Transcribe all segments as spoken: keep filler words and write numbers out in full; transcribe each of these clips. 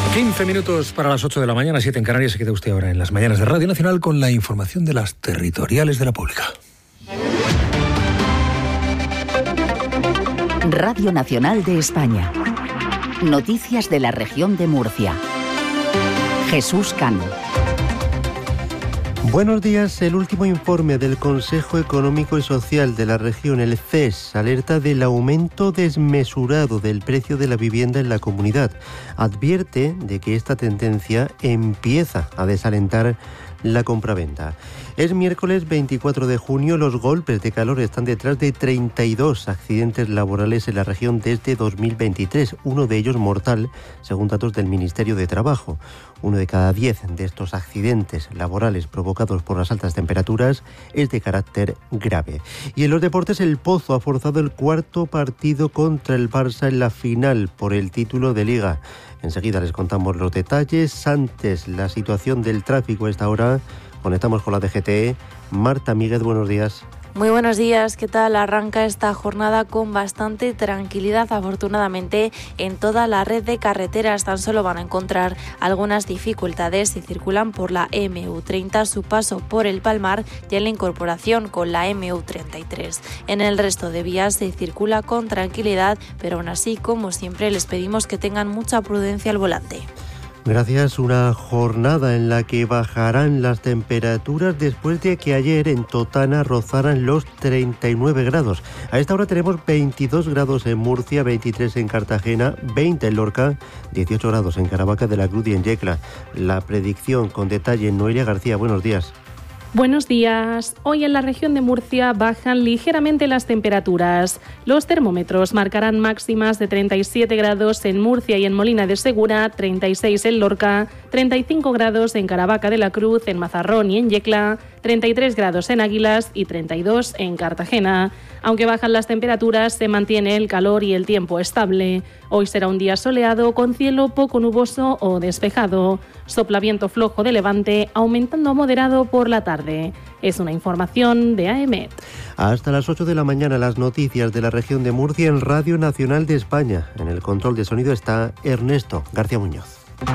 quince minutos para las ocho de la mañana, siete en Canarias. Se queda usted ahora en las mañanas de Radio Nacional con la información de las territoriales de la Pública. Radio Nacional de España. Noticias de la región de Murcia. Jesús Cano. Buenos días. El último informe del Consejo Económico y Social de la región, el C E S, alerta del aumento desmesurado del precio de la vivienda en la comunidad. Advierte de que esta tendencia empieza a desalentar la compraventa. Es miércoles veinticuatro de junio. Los golpes de calor están detrás de treinta y dos accidentes laborales en la región desde dos mil veintitrés, uno de ellos mortal, según datos del Ministerio de Trabajo. Uno de cada diez de estos accidentes laborales provocados por las altas temperaturas es de carácter grave. Y en los deportes, el Pozo ha forzado el cuarto partido contra el Barça en la final por el título de Liga. Enseguida les contamos los detalles. Antes, la situación del tráfico a esta hora. Conectamos con la D G T E. Marta Míguez, buenos días. Muy buenos días, ¿qué tal? Arranca esta jornada con bastante tranquilidad, afortunadamente, en toda la red de carreteras. Tan solo van a encontrar algunas dificultades si circulan por la eme u treinta, su paso por el Palmar y en la incorporación con la eme u treinta y tres. En el resto de vías se circula con tranquilidad, pero aún así, como siempre, les pedimos que tengan mucha prudencia al volante. Gracias. Una jornada en la que bajarán las temperaturas después de que ayer en Totana rozaran los treinta y nueve grados. A esta hora tenemos veintidós grados en Murcia, veintitrés en Cartagena, veinte en Lorca, dieciocho grados en Caravaca de la Cruz y en Yecla. La predicción con detalle, Noelia García, buenos días. Buenos días. Hoy en la región de Murcia bajan ligeramente las temperaturas. Los termómetros marcarán máximas de treinta y siete grados en Murcia y en Molina de Segura, treinta y seis en Lorca, treinta y cinco grados en Caravaca de la Cruz, en Mazarrón y en Yecla, treinta y tres grados en Águilas y treinta y dos en Cartagena. Aunque bajan las temperaturas, se mantiene el calor y el tiempo estable. Hoy será un día soleado con cielo poco nuboso o despejado. Sopla viento flojo de levante, aumentando a moderado por la tarde. Es una información de A E M E T. Hasta las ocho de la mañana, las noticias de la región de Murcia en Radio Nacional de España. En el control de sonido está Ernesto García Muñoz.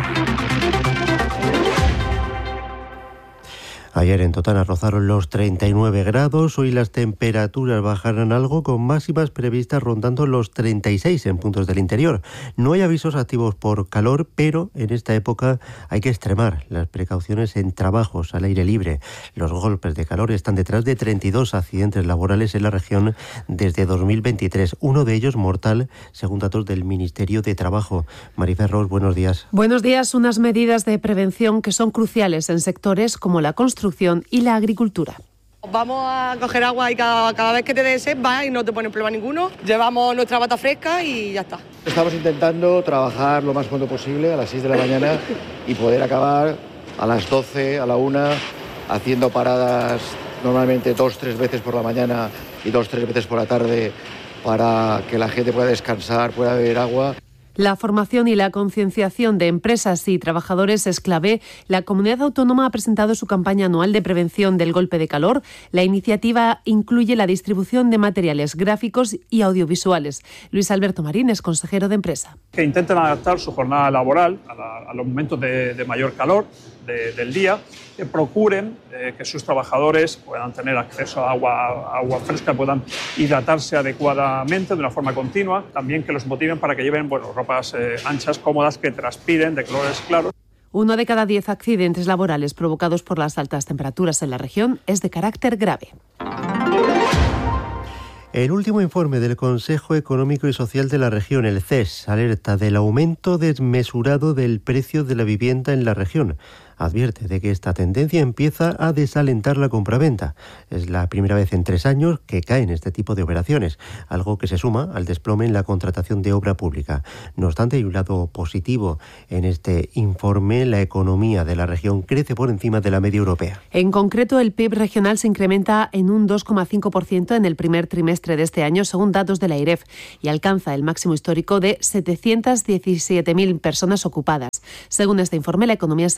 Ayer en Totana rozaron los treinta y nueve grados, hoy las temperaturas bajarán algo con máximas previstas rondando los treinta y seis en puntos del interior. No hay avisos activos por calor, pero en esta época hay que extremar las precauciones en trabajos al aire libre. Los golpes de calor están detrás de treinta y dos accidentes laborales en la región desde dos mil veintitrés, uno de ellos mortal, según datos del Ministerio de Trabajo. Marifer Ros, buenos días. Buenos días. Unas medidas de prevención que son cruciales en sectores como la construcción y la agricultura. Vamos a coger agua y cada, cada vez que te des sed vas y no te ponen problema ninguno. Llevamos nuestra bata fresca y ya está. Estamos intentando trabajar lo más pronto posible a las seis de la mañana y poder acabar a las doce, a la una, haciendo paradas normalmente dos, tres veces por la mañana y dos, tres veces por la tarde para que la gente pueda descansar, pueda beber agua. La formación y la concienciación de empresas y trabajadores es clave. La comunidad autónoma ha presentado su campaña anual de prevención del golpe de calor. La iniciativa incluye la distribución de materiales gráficos y audiovisuales. Luis Alberto Marín es consejero de empresa. Que intenten adaptar su jornada laboral a, la, a los momentos de, de mayor calor de, del día, que procuren eh, que sus trabajadores puedan tener acceso a agua, agua fresca, puedan hidratarse adecuadamente de una forma continua, también que los motiven para que lleven bueno, ropas eh, anchas, cómodas, que transpiren de colores claros. Uno de cada diez accidentes laborales provocados por las altas temperaturas en la región es de carácter grave. El último informe del Consejo Económico y Social de la región, el C E S, alerta del aumento desmesurado del precio de la vivienda en la región. Advierte de que esta tendencia empieza a desalentar la compraventa. Es la primera vez en tres años que caen este tipo de operaciones, algo que se suma al desplome en la contratación de obra pública. No obstante, hay un lado positivo en este informe. La economía de la región crece por encima de la media europea. En concreto, el P I B regional se incrementa en un dos coma cinco por ciento en el primer trimestre de este año, según datos de la AIREF, y alcanza el máximo histórico de setecientas diecisiete mil personas ocupadas. Según este informe, la economía se apoya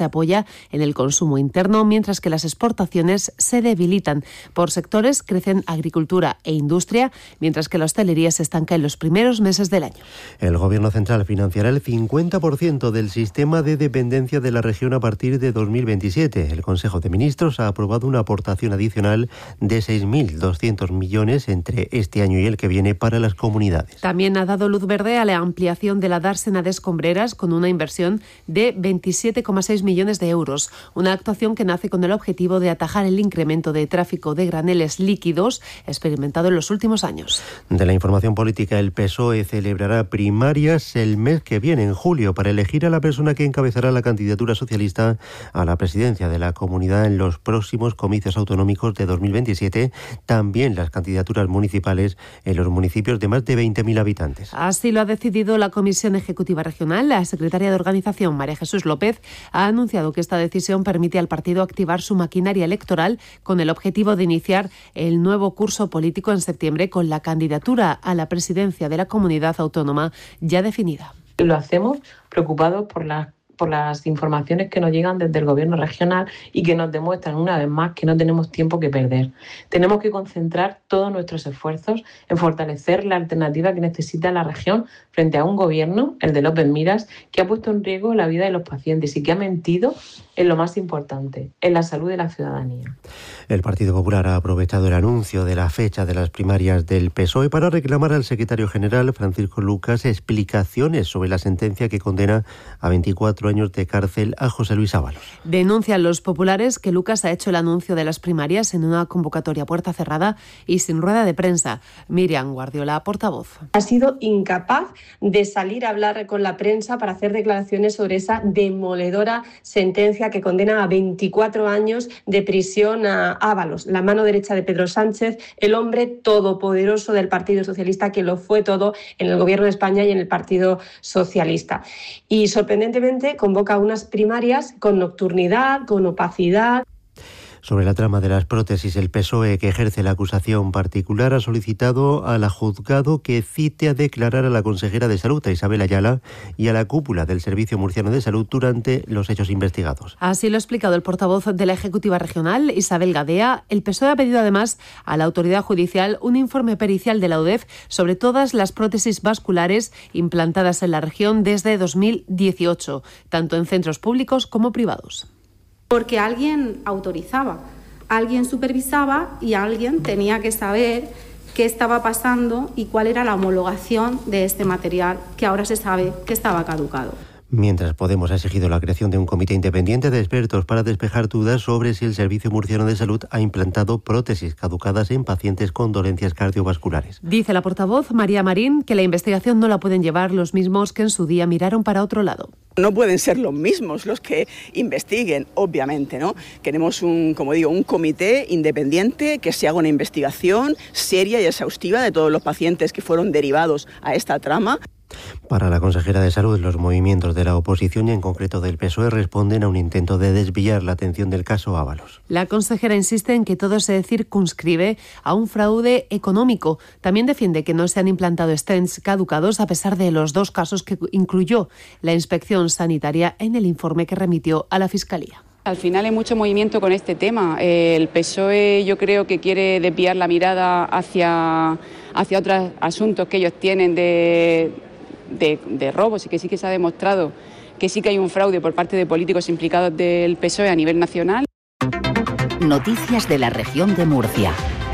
en el consumo interno, mientras que las exportaciones se debilitan. Por sectores crecen agricultura e industria, mientras que la hostelería se estanca en los primeros meses del año. El Gobierno central financiará el cincuenta por ciento del sistema de dependencia de la región a partir de dos mil veintisiete. El Consejo de Ministros ha aprobado una aportación adicional de seis mil doscientos millones entre este año y el que viene para las comunidades. También ha dado luz verde a la ampliación de la dársena de escombreras con una inversión de veintisiete coma seis millones de euros. Una actuación que nace con el objetivo de atajar el incremento de tráfico de graneles líquidos experimentado en los últimos años. De la información política, el P S O E celebrará primarias el mes que viene, en julio, para elegir a la persona que encabezará la candidatura socialista a la presidencia de la comunidad en los próximos comicios autonómicos de dos mil veintisiete. También las candidaturas municipales en los municipios de más de veinte mil habitantes. Así lo ha decidido la Comisión Ejecutiva Regional. La secretaria de Organización, María Jesús López, ha anunciado que esta decisión permite al partido activar su maquinaria electoral con el objetivo de iniciar el nuevo curso político en septiembre con la candidatura a la presidencia de la comunidad autónoma ya definida. Lo hacemos preocupados por las por las informaciones que nos llegan desde el Gobierno regional y que nos demuestran una vez más que no tenemos tiempo que perder. Tenemos que concentrar todos nuestros esfuerzos en fortalecer la alternativa que necesita la región frente a un Gobierno, el de López Miras, que ha puesto en riesgo la vida de los pacientes y que ha mentido en lo más importante, en la salud de la ciudadanía. El Partido Popular ha aprovechado el anuncio de la fecha de las primarias del P S O E para reclamar al secretario general, Francisco Lucas, explicaciones sobre la sentencia que condena a veinticuatro años de cárcel a José Luis Ábalos. Denuncian los populares que Lucas ha hecho el anuncio de las primarias en una convocatoria a puerta cerrada y sin rueda de prensa. Miriam Guardiola, portavoz. Ha sido incapaz de salir a hablar con la prensa para hacer declaraciones sobre esa demoledora sentencia que condena a veinticuatro años de prisión a Ábalos, la mano derecha de Pedro Sánchez, el hombre todopoderoso del Partido Socialista, que lo fue todo en el Gobierno de España y en el Partido Socialista. Y sorprendentemente convoca unas primarias con nocturnidad, con opacidad. Sobre la trama de las prótesis, el P S O E, que ejerce la acusación particular, ha solicitado al juzgado que cite a declarar a la consejera de Salud, a Isabel Ayala, y a la cúpula del Servicio Murciano de Salud durante los hechos investigados. Así lo ha explicado el portavoz de la Ejecutiva Regional, Isabel Gadea. El P S O E ha pedido además a la autoridad judicial un informe pericial de la U D E F sobre todas las prótesis vasculares implantadas en la región desde dos mil dieciocho, tanto en centros públicos como privados. Porque alguien autorizaba, alguien supervisaba y alguien tenía que saber qué estaba pasando y cuál era la homologación de este material, que ahora se sabe que estaba caducado. Mientras, Podemos ha exigido la creación de un comité independiente de expertos para despejar dudas sobre si el Servicio Murciano de Salud ha implantado prótesis caducadas en pacientes con dolencias cardiovasculares. Dice la portavoz María Marín que la investigación no la pueden llevar los mismos que en su día miraron para otro lado. No pueden ser los mismos los que investiguen, obviamente, ¿no? Queremos un, como digo, un comité independiente que se haga una investigación seria y exhaustiva de todos los pacientes que fueron derivados a esta trama. Para la consejera de Salud, los movimientos de la oposición y en concreto del P S O E responden a un intento de desviar la atención del caso Ábalos. La consejera insiste en que todo se circunscribe a un fraude económico. También defiende que no se han implantado stents caducados a pesar de los dos casos que incluyó la inspección sanitaria en el informe que remitió a la Fiscalía. Al final hay mucho movimiento con este tema. El P S O E yo creo que quiere desviar la mirada hacia, hacia otros asuntos que ellos tienen de, de, de robos y que sí que se ha demostrado que sí que hay un fraude por parte de políticos implicados del P S O E a nivel nacional. Noticias de la región de Murcia.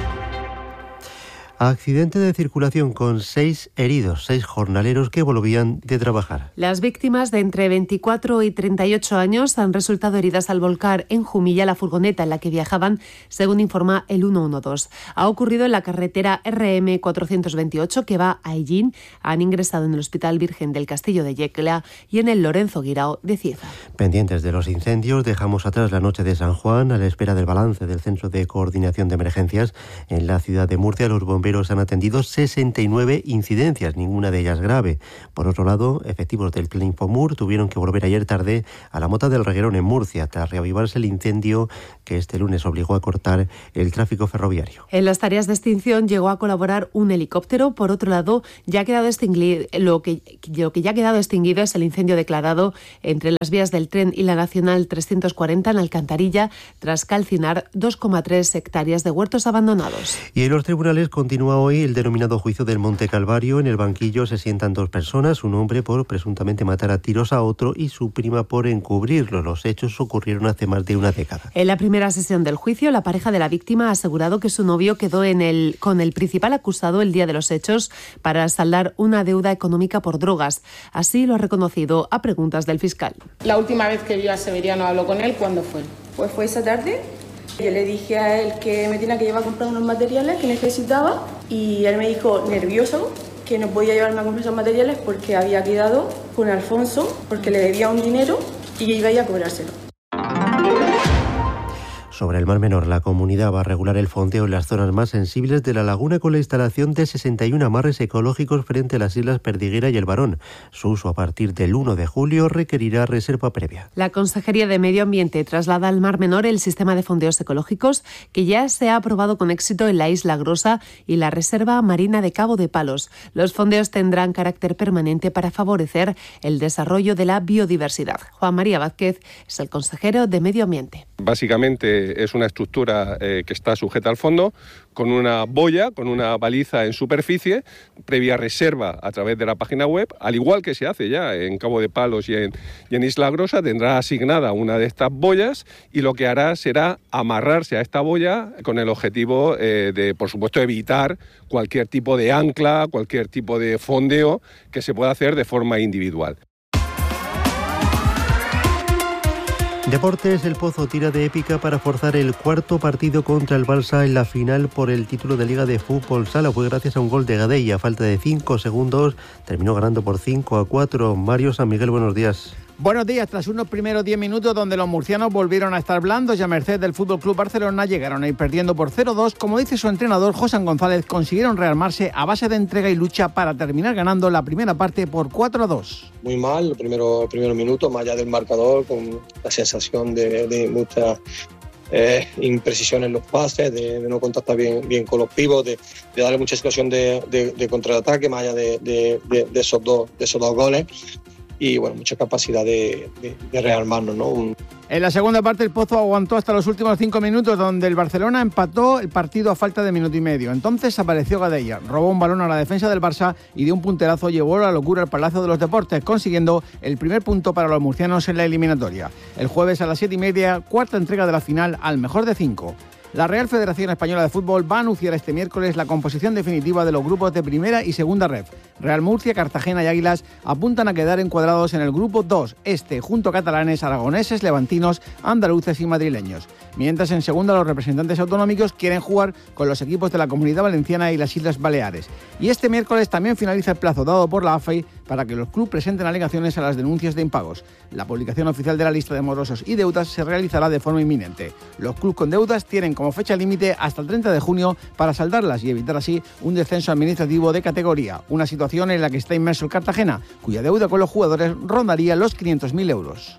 Accidente de circulación con seis heridos, seis jornaleros que volvían de trabajar. Las víctimas de entre veinticuatro y treinta y ocho años han resultado heridas al volcar en Jumilla la furgoneta en la que viajaban, según informa el ciento doce. Ha ocurrido en la carretera R M cuatrocientos veintiocho que va a Ellín. Han ingresado en el Hospital Virgen del Castillo de Yecla y en el Lorenzo Guirao de Cieza. Pendientes de los incendios, dejamos atrás la noche de San Juan a la espera del balance del Centro de Coordinación de Emergencias. En la ciudad de Murcia, los bomberos bomberos han atendido sesenta y nueve incidencias, ninguna de ellas grave. Por otro lado, efectivos del Plan Infomur tuvieron que volver ayer tarde a la Mota del Reguerón en Murcia, tras reavivarse el incendio que este lunes obligó a cortar el tráfico ferroviario. En las tareas de extinción llegó a colaborar un helicóptero. Por otro lado, ya ha quedado extinguido, lo que, lo que ya ha quedado extinguido es el incendio declarado entre las vías del tren y la Nacional trescientos cuarenta en Alcantarilla, tras calcinar dos coma tres hectáreas de huertos abandonados. Y en los tribunales continúa hoy el denominado juicio del Monte Calvario. En el banquillo se sientan dos personas, un hombre por presuntamente matar a tiros a otro y su prima por encubrirlo. Los hechos ocurrieron hace más de una década. En la primera sesión del juicio, la pareja de la víctima ha asegurado que su novio quedó en el, con el principal acusado el día de los hechos para saldar una deuda económica por drogas. Así lo ha reconocido a preguntas del fiscal. La última vez que vio a Severiano habló con él, ¿cuándo fue? Pues fue esa tarde. Yo le dije a él que me tenía que llevar a comprar unos materiales que necesitaba y él me dijo, nervioso, que no podía llevarme a comprar esos materiales porque había quedado con Alfonso, porque le debía un dinero y iba a ir a cobrárselo. Sobre el Mar Menor, la comunidad va a regular el fondeo en las zonas más sensibles de la laguna con la instalación de sesenta y uno amarres ecológicos frente a las islas Perdiguera y El Barón. Su uso a partir del uno de julio requerirá reserva previa. La Consejería de Medio Ambiente traslada al Mar Menor el sistema de fondeos ecológicos que ya se ha aprobado con éxito en la Isla Grosa y la Reserva Marina de Cabo de Palos. Los fondeos tendrán carácter permanente para favorecer el desarrollo de la biodiversidad. Juan María Vázquez es el consejero de Medio Ambiente. Básicamente es una estructura eh, que está sujeta al fondo, con una boya, con una baliza en superficie, previa reserva a través de la página web, al igual que se hace ya en Cabo de Palos y en, y en Isla Grosa, tendrá asignada una de estas boyas y lo que hará será amarrarse a esta boya con el objetivo eh, de, por supuesto, evitar cualquier tipo de ancla, cualquier tipo de fondeo que se pueda hacer de forma individual. Deportes, el Pozo tira de épica para forzar el cuarto partido contra el Barça en la final por el título de Liga de Fútbol Sala. Fue gracias a un gol de Gadei. A falta de cinco segundos terminó ganando por cinco a cuatro. Mario San Miguel, buenos días. Buenos días. Tras unos primeros diez minutos donde los murcianos volvieron a estar blandos y a merced del F C Barcelona llegaron a ir perdiendo por cero dos, como dice su entrenador José González, consiguieron rearmarse a base de entrega y lucha para terminar ganando la primera parte por cuatro a dos. Muy mal, los primeros, primeros minutos, más allá del marcador, con la sensación de, de mucha eh, imprecisión en los pases, de, de no contactar bien, bien con los pivos, de, de darle mucha situación de, de, de contraataque, más allá de, de, de, de, esos dos, de esos dos goles. Y bueno, mucha capacidad de, de, de rearmarnos, ¿no? Un... En la segunda parte el Pozo aguantó hasta los últimos cinco minutos, donde el Barcelona empató el partido a falta de minuto y medio. Entonces apareció Gadei, robó un balón a la defensa del Barça y de un punterazo llevó la locura al Palacio de los Deportes, consiguiendo el primer punto para los murcianos en la eliminatoria. El jueves a las siete y media, cuarta entrega de la final al mejor de cinco. La Real Federación Española de Fútbol va a anunciar este miércoles la composición definitiva de los grupos de primera y segunda ref. Real Murcia, Cartagena y Águilas apuntan a quedar encuadrados en el grupo dos, este, junto a catalanes, aragoneses, levantinos, andaluces y madrileños. Mientras en segunda los representantes autonómicos quieren jugar con los equipos de la Comunidad Valenciana y las Islas Baleares. Y este miércoles también finaliza el plazo dado por la A F E I para que los clubes presenten alegaciones a las denuncias de impagos. La publicación oficial de la lista de morosos y deudas se realizará de forma inminente. Los clubes con deudas tienen como fecha límite hasta el treinta de junio para saldarlas y evitar así un descenso administrativo de categoría, una situación en la que está inmerso el Cartagena, cuya deuda con los jugadores rondaría los quinientos mil euros.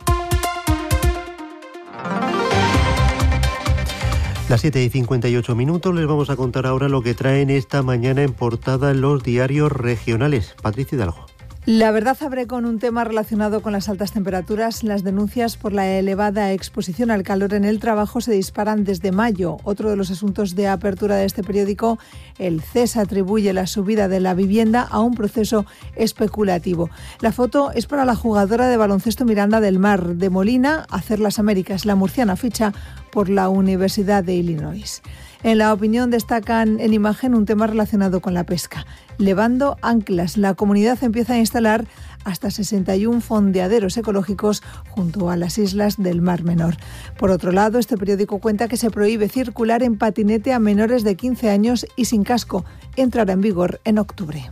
Las siete y cincuenta y ocho minutos, les vamos a contar ahora lo que traen esta mañana en portada los diarios regionales. Patricia Hidalgo. La Verdad abre con un tema relacionado con las altas temperaturas. Las denuncias por la elevada exposición al calor en el trabajo se disparan desde mayo. Otro de los asuntos de apertura de este periódico, el C E S atribuye la subida de la vivienda a un proceso especulativo. La foto es para la jugadora de baloncesto Miranda del Mar de Molina, Hacer las Américas. La murciana ficha por la Universidad de Illinois. En La Opinión destacan en imagen un tema relacionado con la pesca. Levando anclas. La comunidad empieza a instalar hasta sesenta y uno fondeaderos ecológicos junto a las islas del Mar Menor. Por otro lado, este periódico cuenta que se prohíbe circular en patinete a menores de quince años y sin casco. Entrará en vigor en octubre.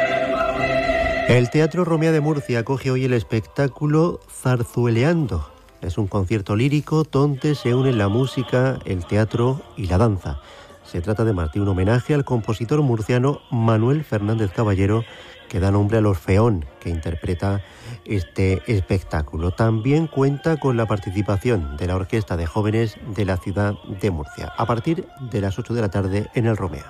El Teatro Romea de Murcia acoge hoy el espectáculo Zarzueleando. Es un concierto lírico donde se unen la música, el teatro y la danza. Se trata de Martí, un homenaje al compositor murciano Manuel Fernández Caballero, que da nombre al Orfeón que interpreta este espectáculo. También cuenta con la participación de la Orquesta de Jóvenes de la ciudad de Murcia, a partir de las ocho de la tarde en el Romea.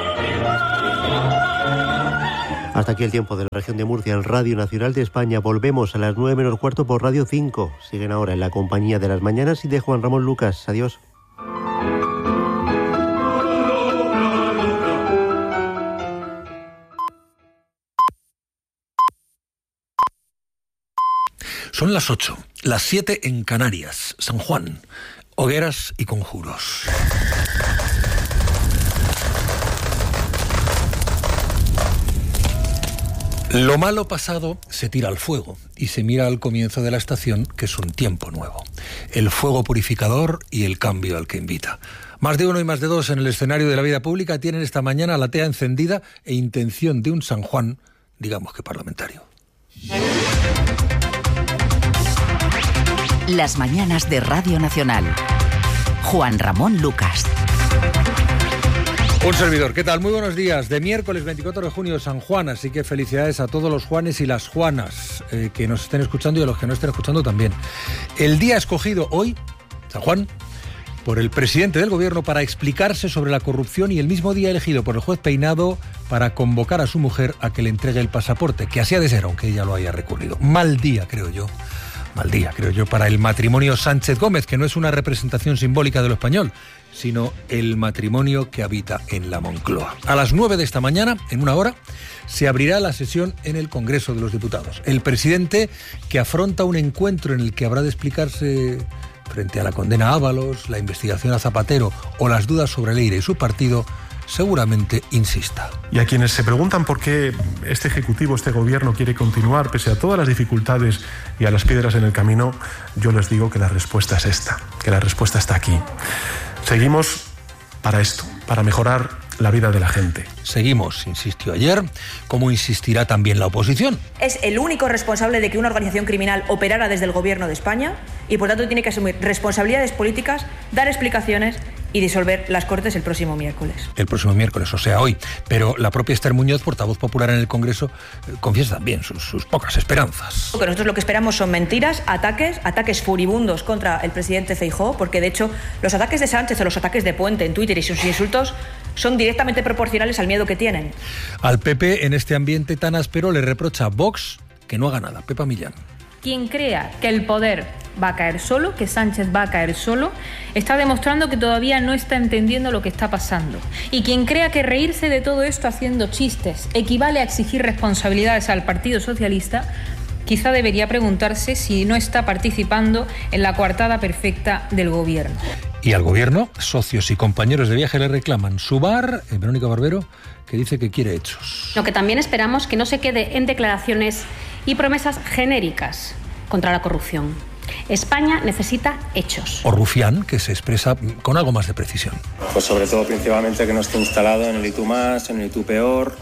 Hasta aquí el tiempo de la región de Murcia en Radio Nacional de España. Volvemos a las nueve menos cuarto por Radio cinco. Siguen ahora en la compañía de las mañanas y de Juan Ramón Lucas. Adiós. Son las ocho, las siete en Canarias, San Juan, hogueras y conjuros. Lo malo pasado se tira al fuego y se mira al comienzo de la estación, que es un tiempo nuevo. El fuego purificador y el cambio al que invita. Más de uno y más de dos en el escenario de la vida pública tienen esta mañana la tea encendida e intención de un San Juan, digamos que parlamentario. Las mañanas de Radio Nacional. Juan Ramón Lucas. Un servidor, ¿qué tal? Muy buenos días. De miércoles veinticuatro de junio, San Juan, así que felicidades a todos los Juanes y las Juanas eh, que nos estén escuchando y a los que no estén escuchando también. El día escogido hoy, San Juan, por el presidente del gobierno para explicarse sobre la corrupción y el mismo día elegido por el juez Peinado para convocar a su mujer a que le entregue el pasaporte, que así ha de ser, aunque ella lo haya recurrido. Mal día, creo yo. Mal día, creo yo, para el matrimonio Sánchez Gómez, que no es una representación simbólica de lo español, sino el matrimonio que habita en la Moncloa. A las nueve de esta mañana, en una hora, se abrirá la sesión en el Congreso de los Diputados. El presidente, que afronta un encuentro en el que habrá de explicarse frente a la condena a Ábalos, la investigación a Zapatero o las dudas sobre Leire y su partido, seguramente insista. Y a quienes se preguntan por qué este Ejecutivo, este Gobierno quiere continuar pese a todas las dificultades y a las piedras en el camino, yo les digo que la respuesta es esta, que la respuesta está aquí. Seguimos para esto, para mejorar la vida de la gente. Seguimos, insistió ayer, como insistirá también la oposición. Es el único responsable de que una organización criminal operara desde el Gobierno de España y por tanto tiene que asumir responsabilidades políticas, dar explicaciones y disolver las Cortes el próximo miércoles. El próximo miércoles, o sea, hoy. Pero la propia Esther Muñoz, portavoz popular en el Congreso, confiesa también sus, sus pocas esperanzas. Porque nosotros lo que esperamos son mentiras, ataques, ataques furibundos contra el presidente Feijóo, porque de hecho los ataques de Sánchez o los ataques de Puente en Twitter y sus insultos son directamente proporcionales al miedo que tienen. Al P P, en este ambiente tan áspero, le reprocha a Vox que no haga nada. Pepa Millán. Quien crea que el poder va a caer solo, que Sánchez va a caer solo, está demostrando que todavía no está entendiendo lo que está pasando. Y quien crea que reírse de todo esto haciendo chistes equivale a exigir responsabilidades al Partido Socialista, quizá debería preguntarse si no está participando en la coartada perfecta del gobierno. Y al gobierno, socios y compañeros de viaje le reclaman su bar, eh, Verónica Barbero, que dice que quiere hechos. Lo que también esperamos que no se quede en declaraciones y promesas genéricas contra la corrupción. España necesita hechos. O Rufián, que se expresa con algo más de precisión. Pues sobre todo, principalmente, que no esté instalado en el y tú más, en el y tú peor,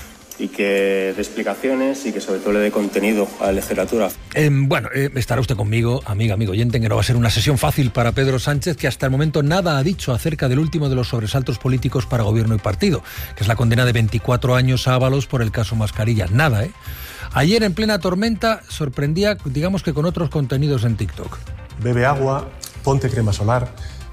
y que dé explicaciones y que sobre todo le dé contenido a la legislatura. Eh, bueno, eh, estará usted conmigo, amiga, amigo oyente, que no va a ser una sesión fácil para Pedro Sánchez, que hasta el momento nada ha dicho acerca del último de los sobresaltos políticos para gobierno y partido, que es la condena de veinticuatro años a Ábalos por el caso Mascarilla. Nada, ¿eh? Ayer, en plena tormenta, sorprendía, digamos que con otros contenidos en TikTok. Bebe agua, ponte crema solar,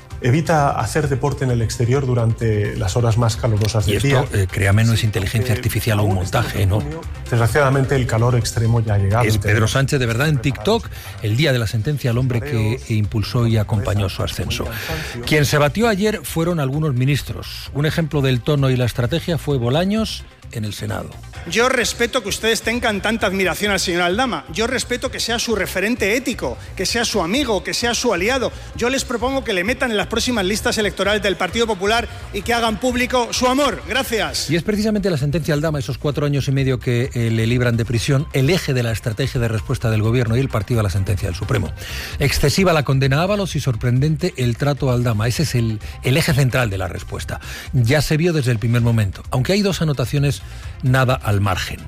evita hacer deporte en el exterior durante las horas más calurosas del día. Y esto, eh, créame, no es inteligencia artificial o un montaje, ¿no? Desgraciadamente, el calor extremo ya ha llegado. Es Pedro Sánchez, de verdad, en TikTok, el día de la sentencia al hombre que impulsó y acompañó su ascenso. Quien se batió ayer fueron algunos ministros. Un ejemplo del tono y la estrategia fue Bolaños en el Senado. Yo respeto que ustedes tengan tanta admiración al señor Aldama. Yo respeto que sea su referente ético, que sea su amigo, que sea su aliado. Yo les propongo que le metan en las próximas listas electorales del Partido Popular y que hagan público su amor. Gracias. Y es precisamente la sentencia Aldama, esos cuatro años y medio que eh, le libran de prisión, el eje de la estrategia de respuesta del gobierno y el partido a la sentencia del Supremo. Excesiva la condena a Ábalos y sorprendente el trato a Aldama. Ese es el, el eje central de la respuesta. Ya se vio desde el primer momento, aunque hay dos anotaciones nada al margen.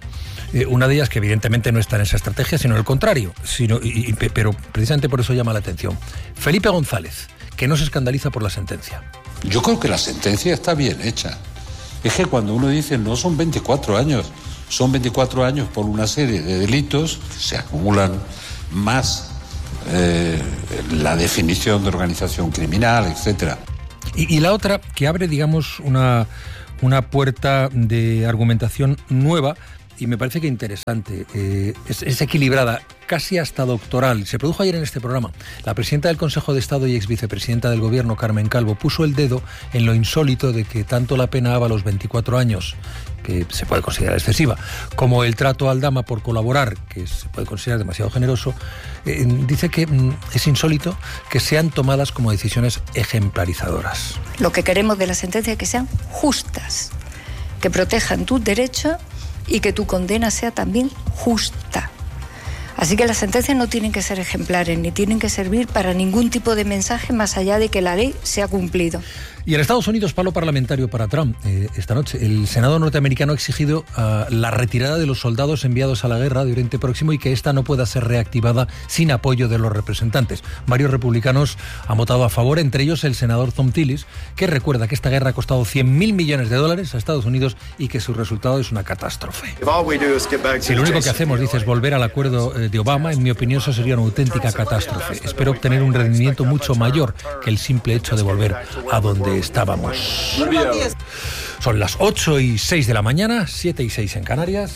Eh, una de ellas que evidentemente no está en esa estrategia, sino el contrario, sino, y, y, pero precisamente por eso llama la atención. Felipe González, que no se escandaliza por la sentencia. Yo creo que la sentencia está bien hecha. Es que cuando uno dice no son veinticuatro años, son veinticuatro años por una serie de delitos, se acumulan más eh, la definición de organización criminal, etcétera. Y, y la otra, que abre, digamos, una, una puerta de argumentación nueva, y me parece que interesante, eh, es, es equilibrada, casi hasta doctoral. Se produjo ayer en este programa. La presidenta del Consejo de Estado y ex vicepresidenta del Gobierno, Carmen Calvo, puso el dedo en lo insólito de que tanto la pena Ábalos, veinticuatro años, que se puede considerar excesiva, como el trato a Aldama por colaborar, que se puede considerar demasiado generoso, eh, dice que mm, es insólito que sean tomadas como decisiones ejemplarizadoras. Lo que queremos de la sentencia es que sean justas, que protejan tus derechos y que tu condena sea también justa. Así que las sentencias no tienen que ser ejemplares, ni tienen que servir para ningún tipo de mensaje más allá de que la ley se ha cumplido. Y en Estados Unidos, palo parlamentario para Trump. Eh, esta noche, el Senado norteamericano ha exigido uh, la retirada de los soldados enviados a la guerra de Oriente Próximo y que esta no pueda ser reactivada sin apoyo de los representantes. Varios republicanos han votado a favor, entre ellos el senador Thom Tillis, que recuerda que esta guerra ha costado cien mil millones de dólares a Estados Unidos y que su resultado es una catástrofe. Si lo único que hacemos, dice, es volver al acuerdo de Obama, en mi opinión eso sería una auténtica catástrofe. Espero obtener un rendimiento mucho mayor que el simple hecho de volver a donde estábamos. Son las ocho y seis de la mañana, siete y seis en Canarias.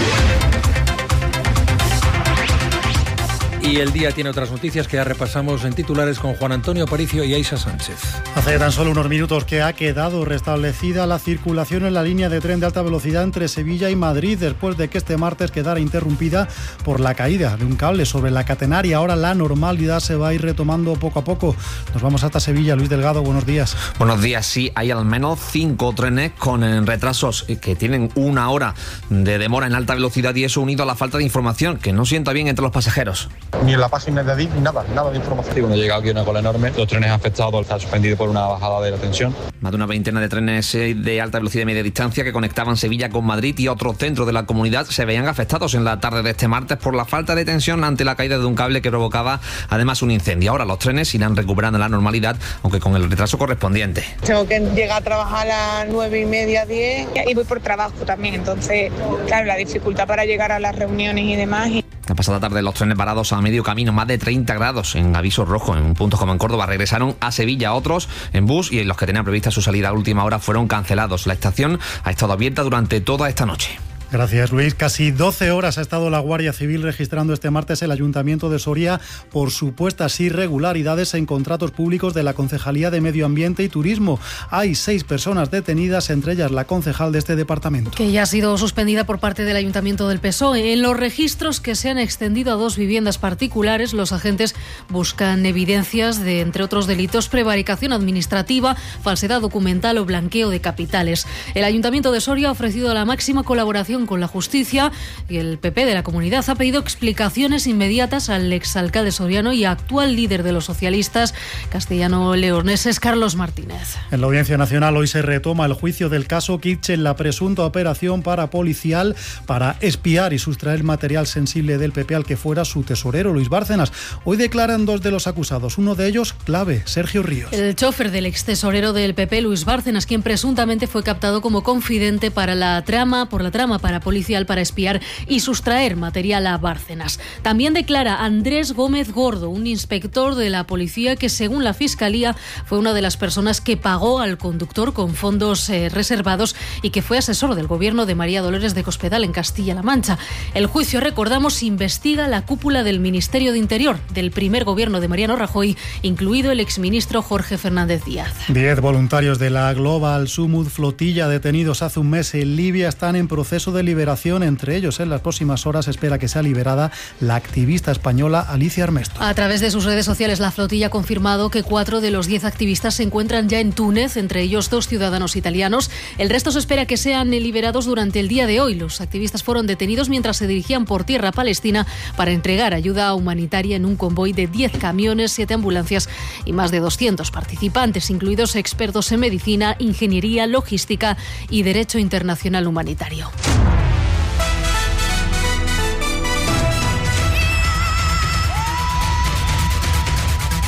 Y el día tiene otras noticias que ya repasamos en titulares con Juan Antonio Aparicio y Aisha Sánchez. Hace tan solo unos minutos que ha quedado restablecida la circulación en la línea de tren de alta velocidad entre Sevilla y Madrid, después de que este martes quedara interrumpida por la caída de un cable sobre la catenaria. Ahora la normalidad se va a ir retomando poco a poco. Nos vamos hasta Sevilla. Luis Delgado, buenos días. Buenos días. Sí, hay al menos cinco trenes con retrasos que tienen una hora de demora en alta velocidad, y eso unido a la falta de información que no sienta bien entre los pasajeros. Ni en la página de Adif, ni nada, nada de información. Sí, cuando llega aquí una cola enorme, los trenes afectados están suspendidos por una bajada de la tensión. Más de una veintena de trenes de alta velocidad y media distancia que conectaban Sevilla con Madrid y otros centros de la comunidad se veían afectados en la tarde de este martes por la falta de tensión ante la caída de un cable que provocaba además un incendio. Ahora los trenes irán recuperando la normalidad, aunque con el retraso correspondiente. Tengo que llegar a trabajar a las nueve y media, diez, y voy por trabajo también, entonces, claro, la dificultad para llegar a las reuniones y demás. La pasada tarde los trenes varados a medio camino, más de treinta grados en aviso rojo en puntos como en Córdoba, regresaron a Sevilla. Otros en bus y los que tenían prevista su salida a última hora fueron cancelados. La estación ha estado abierta durante toda esta noche. Gracias, Luis. Casi doce horas ha estado la Guardia Civil registrando este martes el Ayuntamiento de Soria por supuestas irregularidades en contratos públicos de la Concejalía de Medio Ambiente y Turismo. Hay seis personas detenidas, entre ellas la concejal de este departamento. Que ya ha sido suspendida por parte del Ayuntamiento del P S O E. En los registros que se han extendido a dos viviendas particulares, los agentes buscan evidencias de, entre otros delitos, prevaricación administrativa, falsedad documental o blanqueo de capitales. El Ayuntamiento de Soria ha ofrecido la máxima colaboración con la justicia y el P P de la comunidad ha pedido explicaciones inmediatas al exalcalde soriano y actual líder de los socialistas castellano-leoneses, Carlos Martínez. En la Audiencia Nacional hoy se retoma el juicio del caso Kitchen, la presunta operación parapolicial para espiar y sustraer material sensible del P P al que fuera su tesorero, Luis Bárcenas. Hoy declaran dos de los acusados, uno de ellos clave, Sergio Ríos. El chofer del ex tesorero del P P, Luis Bárcenas, quien presuntamente fue captado como confidente para la trama, por la trama para policial para espiar y sustraer material a Bárcenas. También declara Andrés Gómez Gordo, un inspector de la policía que, según la Fiscalía, fue una de las personas que pagó al conductor con fondos eh, reservados y que fue asesor del gobierno de María Dolores de Cospedal en Castilla-La Mancha. El juicio, recordamos, investiga la cúpula del Ministerio de Interior del primer gobierno de Mariano Rajoy, incluido el exministro Jorge Fernández Díaz. Diez voluntarios de la Global Sumud Flotilla detenidos hace un mes en Libia están en proceso de liberación. Entre ellos, en las próximas horas espera que sea liberada la activista española Alicia Armesto. A través de sus redes sociales, la flotilla ha confirmado que cuatro de los diez activistas se encuentran ya en Túnez, entre ellos dos ciudadanos italianos. El resto se espera que sean liberados durante el día de hoy. Los activistas fueron detenidos mientras se dirigían por tierra palestina para entregar ayuda humanitaria en un convoy de diez camiones, siete ambulancias y más de doscientos participantes, incluidos expertos en medicina, ingeniería, logística y derecho internacional humanitario.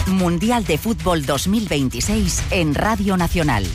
Mundial de Fútbol dos mil veintiséis en Radio Nacional.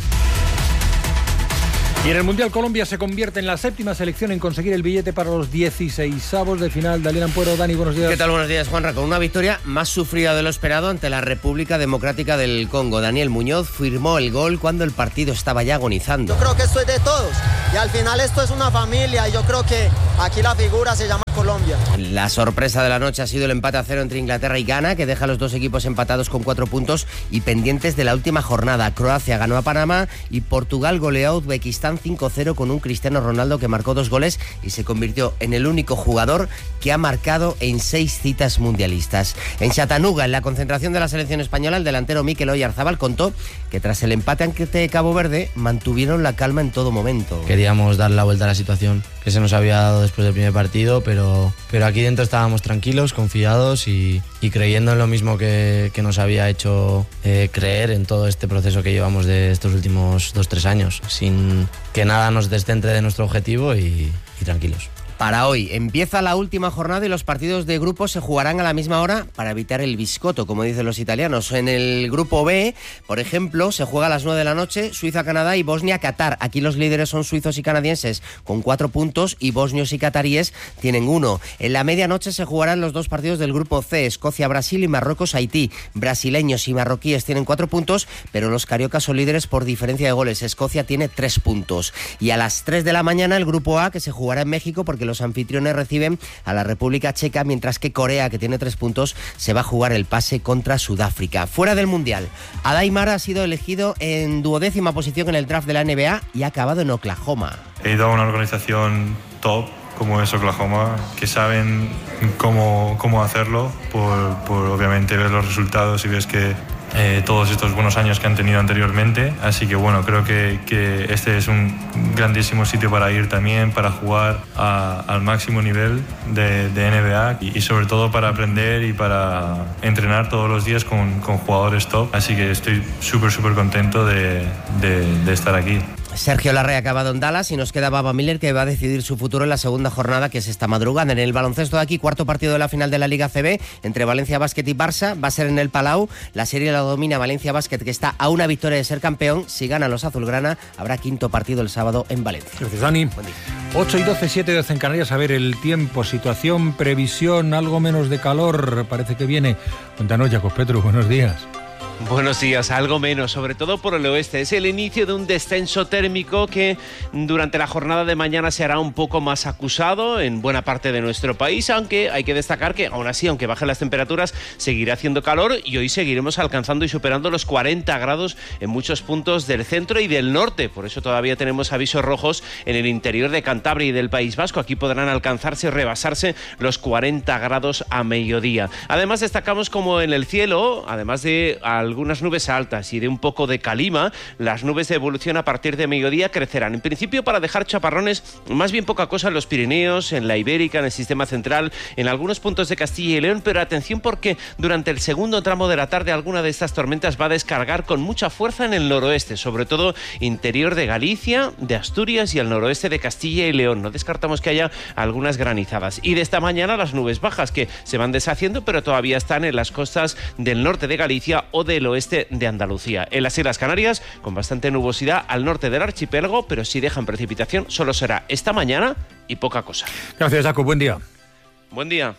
Y en el Mundial Colombia se convierte en la séptima selección en conseguir el billete para los dieciseisavos de final. Daniel Ampuero. Dani, buenos días. ¿Qué tal? Buenos días, Juanra. Con una victoria más sufrida de lo esperado ante la República Democrática del Congo. Daniel Muñoz firmó el gol cuando el partido estaba ya agonizando. Yo creo que esto es de todos y al final esto es una familia y yo creo que aquí la figura se llama Colombia. La sorpresa de la noche ha sido el empate a cero entre Inglaterra y Ghana, que deja a los dos equipos empatados con cuatro puntos y pendientes de la última jornada. Croacia ganó a Panamá y Portugal goleó a Uzbekistán cinco cero con un Cristiano Ronaldo que marcó dos goles y se convirtió en el único jugador que ha marcado en seis citas mundialistas. En Chattanooga, en la concentración de la selección española, el delantero Mikel Oyarzabal contó que tras el empate ante Cabo Verde mantuvieron la calma en todo momento. Queríamos dar la vuelta a la situación que se nos había dado después del primer partido, pero, pero aquí dentro estábamos tranquilos, confiados y, y creyendo en lo mismo que, que nos había hecho eh, creer en todo este proceso que llevamos de estos últimos dos, tres años, sin que nada nos descentre de nuestro objetivo y, y tranquilos. Para hoy empieza la última jornada y los partidos de grupo se jugarán a la misma hora para evitar el biscotto, como dicen los italianos. En el grupo B, por ejemplo, se juega a las nueve de la noche Suiza-Canadá y Bosnia-Qatar. Aquí los líderes son suizos y canadienses con cuatro puntos y bosnios y cataríes tienen uno. En la medianoche se jugarán los dos partidos del grupo C, Escocia-Brasil y Marruecos-Haití. Brasileños y marroquíes tienen cuatro puntos, pero los cariocas son líderes por diferencia de goles. Escocia tiene tres puntos. Y a las tres de la mañana el grupo A, que se jugará en México porque los anfitriones reciben a la República Checa, mientras que Corea, que tiene tres puntos, se va a jugar el pase contra Sudáfrica. Fuera del Mundial, Adai Mara ha sido elegido en duodécima posición en el draft de la N B A y ha acabado en Oklahoma. He ido a una organización top como es Oklahoma, que saben cómo, cómo hacerlo, por, por obviamente ver los resultados y ves que eh, todos estos buenos años que han tenido anteriormente. Así que bueno, creo que, que este es un grandísimo sitio para ir también, para jugar a, al máximo nivel de, de N B A y, y sobre todo para aprender y para entrenar todos los días con, con jugadores top. Así que estoy súper, súper contento de, de, de estar aquí. Sergio Larrea ha acabado en Dallas y nos queda Baba Miller, que va a decidir su futuro en la segunda jornada, que es esta madrugada. En el baloncesto de aquí, cuarto partido de la final de la Liga C B entre Valencia Basket y Barça, va a ser en el Palau. La serie la domina Valencia Basket, que está a una victoria de ser campeón. Si ganan los azulgrana, habrá quinto partido el sábado en Valencia. Gracias, Dani. ocho y doce, siete y doce en Canarias. A ver el tiempo, situación, previsión, algo menos de calor, parece que viene. Cuéntanos, Jacob Petru, buenos días. Buenos días, algo menos, sobre todo por el oeste. Es el inicio de un descenso térmico que durante la jornada de mañana se hará un poco más acusado en buena parte de nuestro país, aunque hay que destacar que aún así, aunque bajen las temperaturas, seguirá haciendo calor y hoy seguiremos alcanzando y superando los cuarenta grados en muchos puntos del centro y del norte. Por eso todavía tenemos avisos rojos en el interior de Cantabria y del País Vasco. Aquí podrán alcanzarse y rebasarse los cuarenta grados a mediodía. Además, destacamos como en el cielo, además de algunas nubes altas y de un poco de calima, las nubes de evolución a partir de mediodía crecerán. En principio para dejar chaparrones, más bien poca cosa en los Pirineos, en la Ibérica, en el sistema central, en algunos puntos de Castilla y León, pero atención porque durante el segundo tramo de la tarde alguna de estas tormentas va a descargar con mucha fuerza en el noroeste, sobre todo interior de Galicia, de Asturias y al noroeste de Castilla y León. No descartamos que haya algunas granizadas. Y de esta mañana las nubes bajas que se van deshaciendo, pero todavía están en las costas del norte de Galicia o del oeste de Andalucía. En las Islas Canarias, con bastante nubosidad al norte del archipiélago, pero si dejan precipitación, solo será esta mañana y poca cosa. Gracias, Jacob. Buen día. Buen día.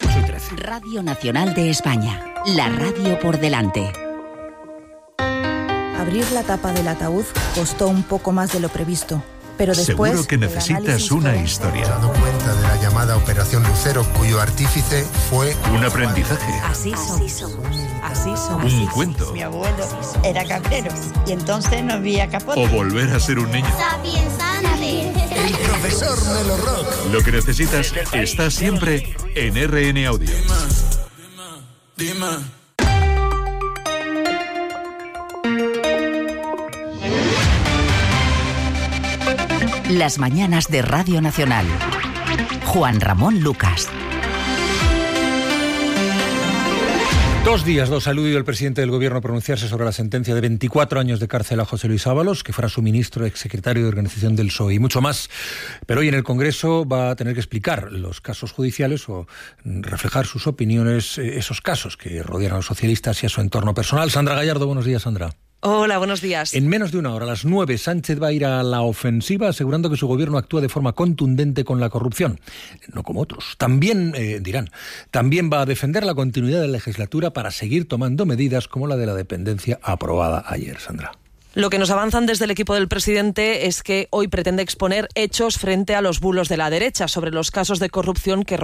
Radio Nacional de España. La radio por delante. Abrir la tapa del ataúd costó un poco más de lo previsto. Pero después, seguro que necesitas una historia. Dado cuenta de la llamada Operación Lucero, cuyo artífice fue un aprendizaje. Así somos. Así somos. Un cuento. Mi abuelo era cabrero y entonces no había capote. O volver a ser un niño. el profesor Melo Rock. Lo que necesitas está siempre en R N Audio. Dime, dime. Las mañanas de Radio Nacional. Juan Ramón Lucas. Dos días, dos, ha eludido el presidente del Gobierno a pronunciarse sobre la sentencia de veinticuatro años de cárcel a José Luis Ábalos, que fuera su ministro, exsecretario de organización del P S O E, y mucho más. Pero hoy en el Congreso va a tener que explicar los casos judiciales o reflejar sus opiniones, esos casos que rodean a los socialistas y a su entorno personal. Sandra Gallardo, buenos días, Sandra. Hola, buenos días. En menos de una hora, a las nueve, Sánchez va a ir a la ofensiva asegurando que su gobierno actúa de forma contundente con la corrupción. No como otros. También, eh, dirán, también va a defender la continuidad de la legislatura para seguir tomando medidas como la de la dependencia aprobada ayer, Sandra. Lo que nos avanzan desde el equipo del presidente es que hoy pretende exponer hechos frente a los bulos de la derecha sobre los casos de corrupción que